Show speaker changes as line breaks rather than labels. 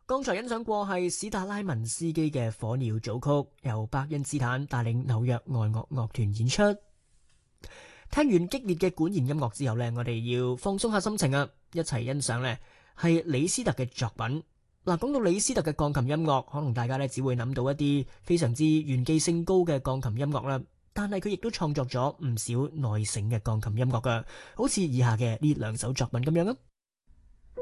剛才欣賞過係史達拉文斯基嘅《火鳥》組曲，由伯恩斯坦帶領紐約愛樂樂團演出。聽完激烈嘅管弦音樂之後呢，我哋要放鬆下心情啊，一齊欣賞呢係李斯特嘅作品。嗱，講到李斯特嘅鋼琴音樂，可能大家呢只會諗到一啲非常之炫技性高嘅鋼琴音樂啦，但係佢亦都創作咗唔少內省嘅鋼琴音樂噶，好似以下嘅呢兩首作品咁樣啊。